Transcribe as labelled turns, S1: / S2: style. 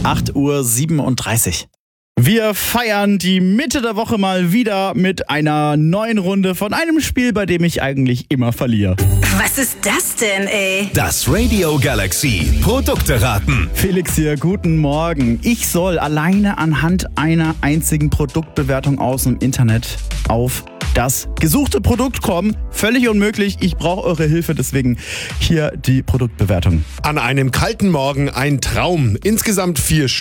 S1: 8:37 Uhr. Wir feiern die Mitte der Woche mal wieder mit einer neuen Runde von einem Spiel, bei dem ich eigentlich immer verliere.
S2: Was ist das denn, ey?
S3: Das Radio Galaxy Produkte raten.
S1: Felix hier, guten Morgen. Ich soll alleine anhand einer einzigen Produktbewertung aus dem Internet auf das gesuchte Produkt kommen. Völlig unmöglich. Ich brauche eure Hilfe, deswegen hier die Produktbewertung.
S4: An einem kalten Morgen ein Traum. Insgesamt 4